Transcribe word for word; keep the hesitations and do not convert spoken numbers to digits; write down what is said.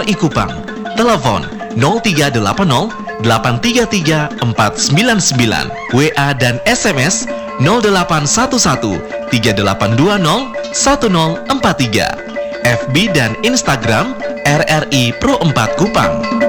R I Kupang. Telepon nol tiga delapan nol delapan tiga tiga empat sembilan sembilan, W A dan S M S nol delapan satu satu tiga delapan dua nol satu nol empat tiga, F B dan Instagram R R I Pro empat Kupang.